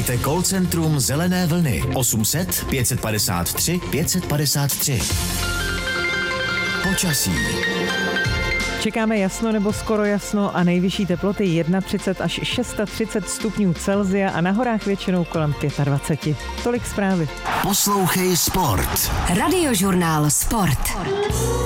Volejte call centrum Zelené vlny 800 553 553. Počasí. Čekáme jasno nebo skoro jasno a nejvyšší teploty 31 až 630 stupňů Celsia a na horách většinou kolem 25. Tolik zprávy. Poslouchej Sport. Radiožurnál Sport.